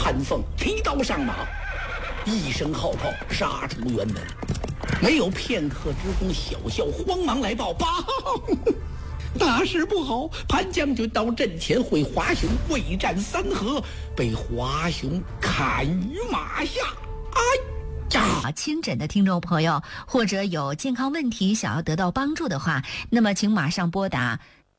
潘凤提刀上马，一声号炮杀出辕门，没有片刻之功，小校慌忙来报：报，大事不好！潘将军到阵前会华雄未战3合，被华雄砍于马下。哎呀！ 亲诊的听众朋友，或者有健康问题想要得到帮助的话，那么请马上拨打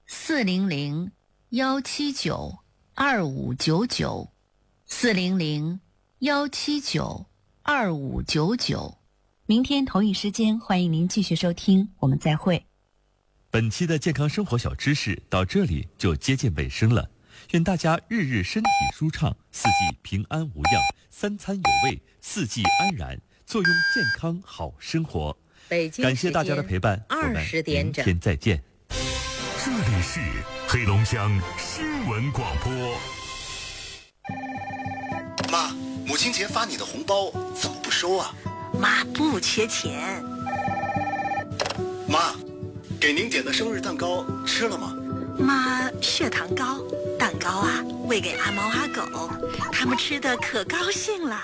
400-179-2599，400-179-2599。明天同一时间，欢迎您继续收听，我们再会。 本期的健康生活小知识到这里就接近尾声了，愿大家日日身体舒畅，4季平安无恙，3餐有味，4季安然，坐拥健康好生活。 北京感谢大家的陪伴，我们明天再见。 这里是黑龙江新闻广播。 妈，母亲节发你的红包怎么不收啊？ 妈不缺钱。 妈，给您点的生日蛋糕吃了吗？ 妈血糖高，蛋糕啊喂给阿猫阿狗，他们吃的可高兴了。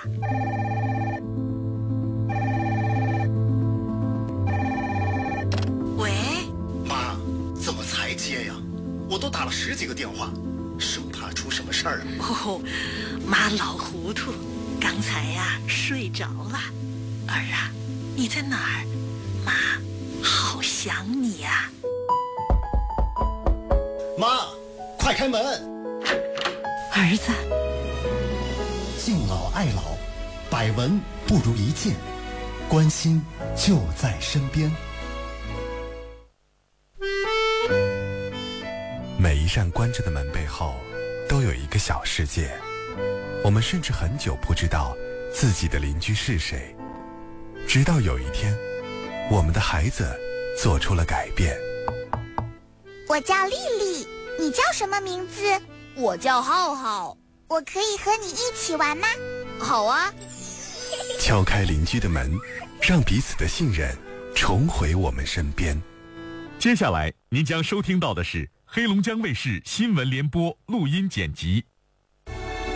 喂， 妈，怎么才接呀？我都打了10几个电话，生怕出什么事儿啊。 哦，妈老糊涂，刚才呀睡着了。儿啊，你在哪儿？妈好想你呀。 妈，快开门！ 儿子， 敬老爱老，百闻不如一见，关心就在身边。 每一扇关着的门背后都有一个小世界，我们甚至很久不知道自己的邻居是谁，直到有一天我们的孩子做出了改变。 我叫丽丽，你叫什么名字？ 我叫浩浩。 我可以和你一起玩吗？ 好啊。 敲开邻居的门，让彼此的信任重回我们身边。 接下来您将收听到的是黑龙江卫视新闻联播录音剪辑。